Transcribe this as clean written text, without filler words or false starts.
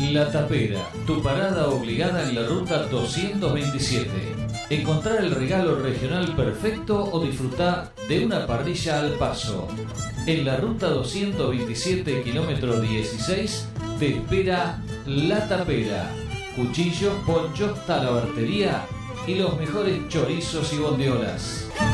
La Tapera, tu parada obligada en la ruta 227. Encontrar el regalo regional perfecto o disfrutar de una parrilla al paso. En la ruta 227, kilómetro 16, te espera La Tapera. Cuchillos, ponchos, talabartería y los mejores chorizos y bondiolas.